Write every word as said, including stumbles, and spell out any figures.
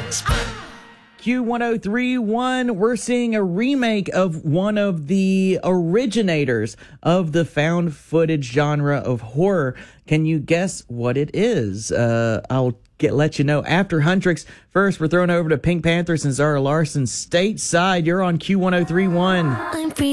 Q ten thirty-one, we're seeing a remake of one of the originators of the found footage genre of horror. Can you guess what it is? Uh, I'll get let you know after Huntrix. First, we're throwing over to Pink Panthers and Zara Larsson stateside. You're on Q ten thirty-one.